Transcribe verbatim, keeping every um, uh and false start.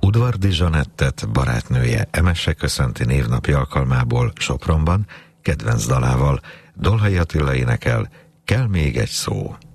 Udvardy Zsanettet barátnője Emese köszönti névnapi alkalmából Sopronban kedvenc dalával. Dolhai Attila énekel Kell még egy szó.